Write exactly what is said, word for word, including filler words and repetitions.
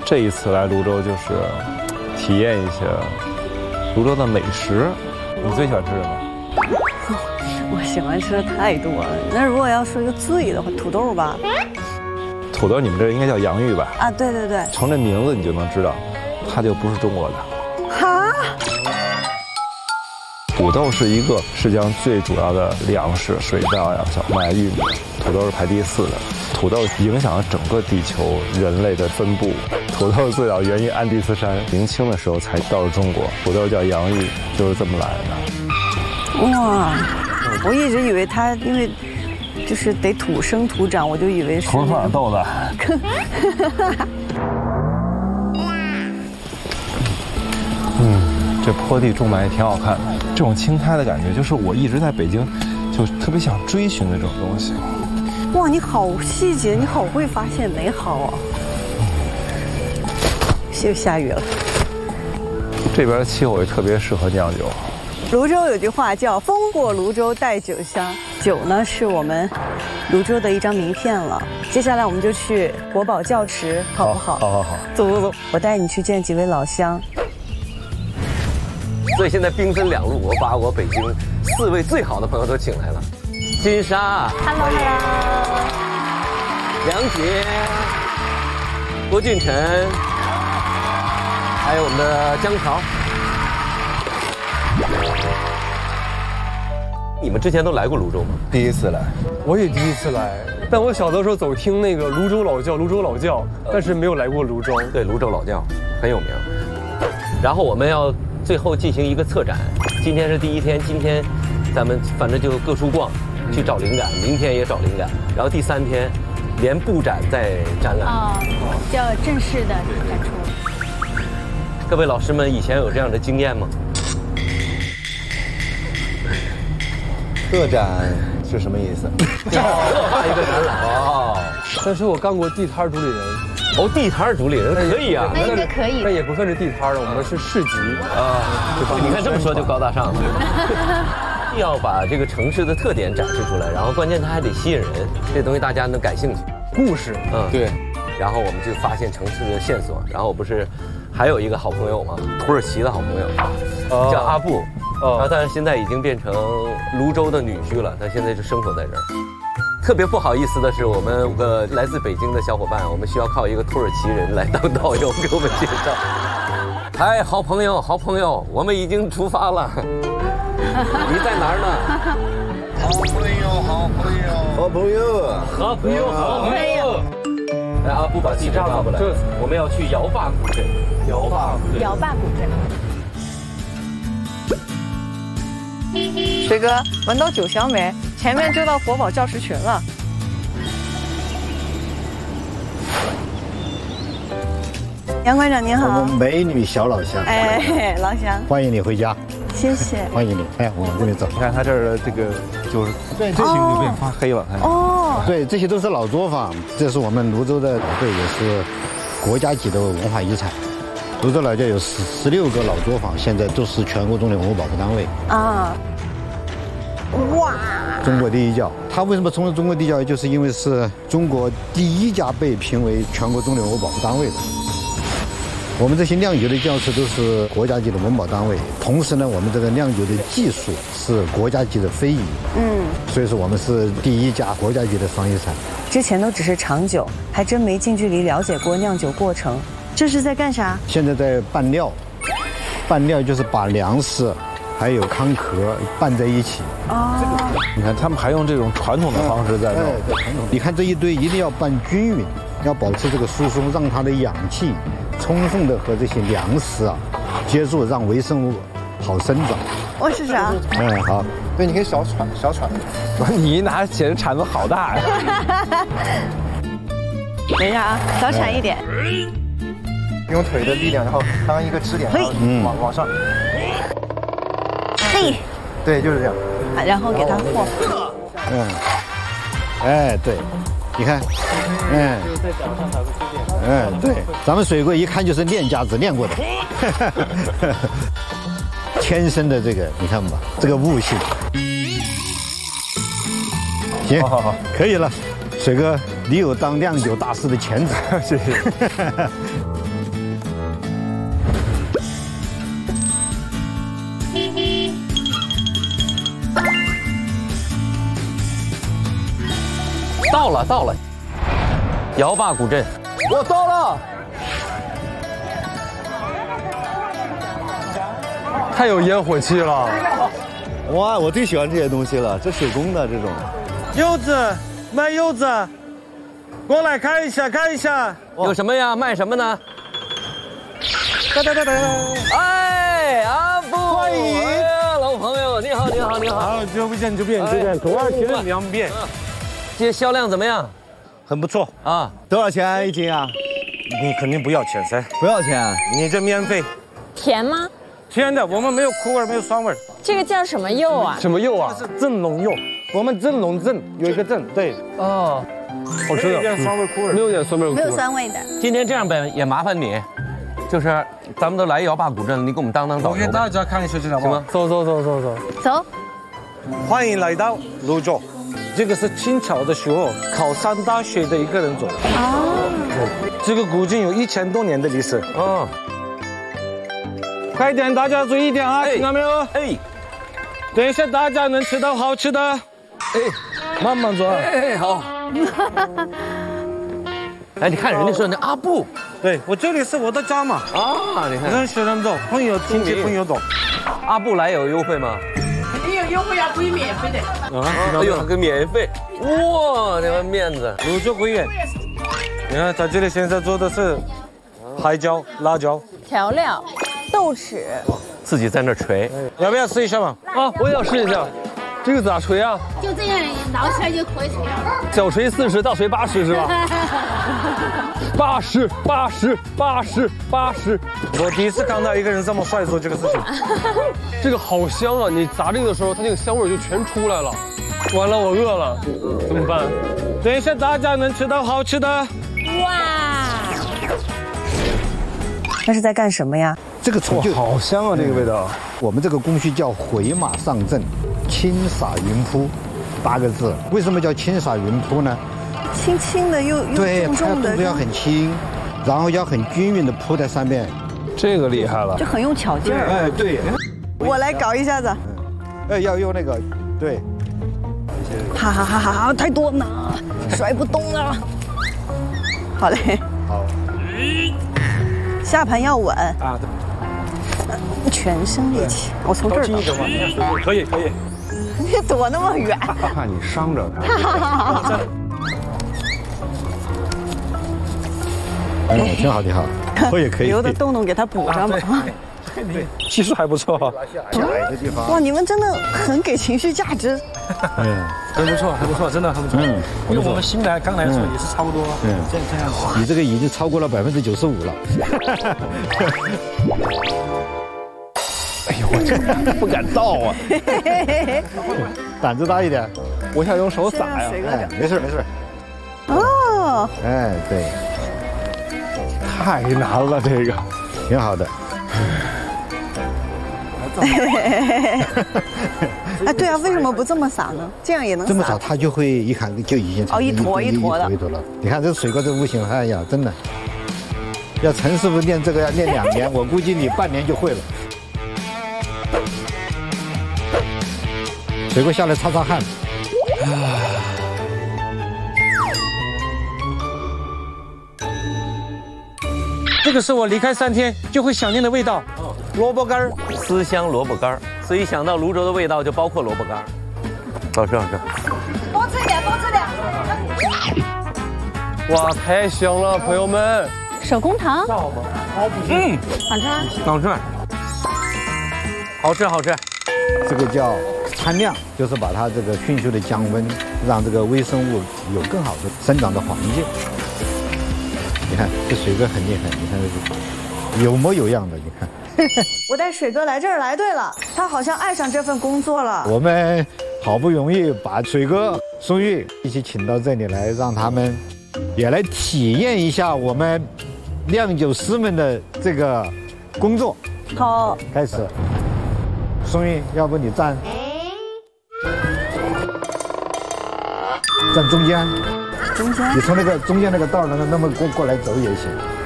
这一次来泸州就是体验一下泸州的美食。你最喜欢吃什么？ 我喜欢吃的太多了。那如果要说一个最的话，土豆吧。 土豆你们这应该叫洋芋吧？ 啊，对对对。 从这名字你就能知道，它就不是中国的。 哈？ 土豆是一个世界上最主要的粮食，水稻呀、小麦、玉米，土豆是排第四的。土豆影响了整个地球人类的分布。土豆最早源于安第斯山，明清的时候才到了中国。土豆叫洋芋，就是这么来的。 哇，我一直以为它因为就是得土生土长，我就以为是土生土长豆子。嗯，这坡地种麦也挺好看的。这种青苔的感觉，就是我一直在北京就特别想追寻的这种东西。 哇，你好细节，你好会发现美好啊！又下雨了。 这边的气候也特别适合酿酒。 泸州有句话叫“风过泸州带酒香”，酒呢是我们泸州的一张名片了。接下来我们就去国宝教池，好不好？ 好好好， 走走走，我带你去见几位老乡。 所以现在兵分两路，我把我北京四位最好的朋友都请来了。金莎 ，Hello Hello， 梁杰、郭俊辰，还有我们的江潮。你们之前都来过泸州吗？ 第一次来， 我也第一次来，但我小的时候走听那个泸州老窖，泸州老窖，但是没有来过泸州。 对，泸州老窖很有名。然后我们要最后进行一个策展，今天是第一天，今天咱们反正就各处逛，去找灵感，明天也找灵感，然后第三天连布展再展览。 哦，叫正式的展出。 各位老师们以前有这样的经验吗？ 特展是什么意思？ 策划一个展览哦。 但是我干过地摊主理人。 哦，地摊主理人可以啊， 那应该可以。 但也不算是地摊了，我们是市集啊。你看这么说就高大上了。要把这个城市的特点展示出来，然后关键它还得吸引人，这东西大家能感兴趣。 故事， 嗯， 对。 然后我们就发现城市的线索。然后我不是还有一个好朋友吗？土耳其的好朋友，叫阿布。然后但是现在已经变成泸州的女婿了，他现在就生活在这儿。特别不好意思的是，我们五个来自北京的小伙伴，我们需要靠一个土耳其人来当导游给我们介绍。嗨，好朋友，好朋友，我们已经出发了。你在哪儿呢？ 好朋友，好朋友，好朋友， 好朋友，好朋友。来，阿布把地址发过来。我们要去摇坝古镇。摇坝古镇。 摇坝古镇。 水哥，闻到酒香没？前面就到国宝教师群了。杨馆长您好， 美女小老乡， 哎，老乡， 欢迎你回家， 谢谢， 欢迎你。哎，我们跟你走。 你看他这儿的这个就是对，这些就变发黑了。 哦， 对，这些都是老作坊，这是我们泸州的老队，也是国家级的文化遗产。泸州老窖有十十六个老作坊，现在都是全国重点文物保护单位。啊，哇！中国第一窖，它为什么成为中国第一窖？就是因为是中国第一家被评为全国重点文物保护单位的。我们这些酿酒的窖池都是国家级的文保单位，同时呢，我们这个酿酒的技术是国家级的非遗。嗯，所以说我们是第一家国家级的双遗产。 之前都只是尝酒，还真没近距离了解过酿酒过程。这是在干啥？ 现在在拌料，拌料就是把粮食还有糠壳拌在一起。 哦， 你看他们还用这种传统的方式在弄。 对，传统。你看这一堆一定要拌均匀，要保持这个疏松，让它的氧气充分的和这些粮食啊接触，让微生物好生长。 我是啥？ 嗯，好。 对，你可以小喘小喘。 你一拿起来铲子好大呀！ 等一下啊，小铲一点。 用腿的力量，然后当一个支点，然后往往上。 嘿。 对，就是这样。 然后给它和。 嗯。哎，对，你看，嗯。 在脚上打个支点。 嗯，对，咱们水哥一看就是练家子练过的，天生的这个，你看吧，这个悟性。行， 好好好， 可以了，水哥，你有当酿酒大师的潜质， 谢谢。 到了到了，姚坝古镇， 我到了。 太有烟火气了！ 哇，我最喜欢这些东西了，这手工的这种。 柚子，卖柚子，过来看一下看一下。 有什么呀？卖什么呢？ 哒哒哒哒！ 哎，阿布， 欢迎老朋友，你好你好你好。 好久不见，久不见，久不见，土耳其的两遍。 这些销量怎么样？ 很不错啊， 多少钱一斤啊？ 你肯定不要钱噻。 不要钱， 你这免费。 甜吗？ 甜的，我们没有苦味，没有酸味。 这个叫什么柚啊？ 什么柚啊？ 这是镇龙柚，我们镇龙镇有一个镇，对。 啊，好吃的。 没有点酸味苦味， 没有点酸味苦味。 没有酸味的。 今天这样呗，也麻烦你，就是咱们都来姚坝古镇了，你给我们当当导游。 我给大家看一下这两行吗？ 走走走走走。 走。 欢迎来到泸州，这个是清朝的时候考上大学的一个人做的。哦。这个古镇有一千多年的历史。 哦。 快点，大家注意一点啊！听到没有？ 哎， 等一下大家能吃到好吃的。哎，慢慢做。 哎，好。哎，你看人家说那阿布， 对我这里是我的家嘛。 啊，你看认识人多，朋友亲戚朋友多。 阿布来有优惠吗？ 肯定有优惠啊，可以免费的。 啊，哎呦，个免费！哇，这个面子。 泸州桂圆，你看在这里现在做的是海椒、辣椒、 调料。豆豉， 自己在那捶， 要不要试一下嘛？ 啊，我也要试一下，这个咋捶啊？ 就这样捞起来就可以捶了。 小捶四十，大捶八十是吧？八十，八十，八十，八十。 我第一次看到一个人这么帅做这个事情。 这个好香啊！你砸这个的时候，它那个香味就全出来了。完了，我饿了，怎么办？ 等一下大家能吃到好吃的。 哇！ 那是在干什么呀？ 这个成就好香啊！这个味道。 我们这个工序叫回马上阵，轻洒云铺，八个字。为什么叫轻洒云铺呢？ 轻轻的又又对， 重重的， 它动作要很轻，然后要很均匀的铺在上面。 这个厉害了， 就很用巧劲儿。 哎，对。 我来搞一下子。 哎，要用那个，对。 哈哈哈哈哈！太多了，甩不动了。好嘞。 好。 下盘要稳啊，全身力气。我从这儿倒。可以可以。 你躲那么远， 怕你伤着它。 哎，挺好挺好，可以可以。 留的洞洞给它补上吧。 对，技术还不错哈。 窄的地方。 哇，你们真的很给情绪价值。 嗯， 还不错，还不错，真的还不错。嗯，因为我们新来刚来的时候也是差不多。嗯，这这样子。 你这个已经超过了百分之九十五了。 哎呦，我这不敢倒啊！ 胆子大一点， 我想用手撒呀。 哎，没事没事。 哦。 哎，对。 太难了，这个挺好的。 哎，对啊，为什么不这么撒呢？这样也能撒。 这么撒，它就会一看就已经哦，一坨一坨的， 一坨了。你看这水果这不行，哎呀，真的，要陈师傅练这个要练两年，我估计你半年就会了。水果下来擦擦汗。 这个是我离开三天就会想念的味道，萝卜干儿， 思乡萝卜干儿，所以想到泸州的味道就包括萝卜干儿。好吃好吃， 多吃点，多吃点。 哇，太香了，朋友们！ 手工糖， 嗯， 好吃吗？ 好吃，好吃好吃。 这个叫参酿，就是把它这个迅速的降温，让这个微生物有更好的生长的环境。你看这水哥很厉害，你看这个有模有样的，你看。 我带水哥来这儿来对了，他好像爱上这份工作了。 我们好不容易把水哥、松玉一起请到这里来，让他们也来体验一下我们酿酒师们的这个工作。 好， 开始。松玉，要不你站站中间。 中间。 你从那个中间那个道儿那那么过过来走也行。